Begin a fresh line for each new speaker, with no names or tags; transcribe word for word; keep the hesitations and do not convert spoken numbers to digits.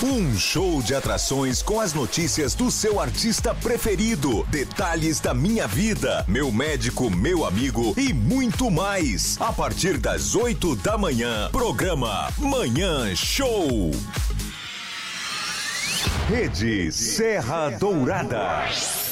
Um show de atrações com as notícias do seu artista preferido, detalhes da minha vida, meu médico, meu amigo e muito mais. A partir das oito da manhã, programa Manhã Show. Rede Serra Dourada.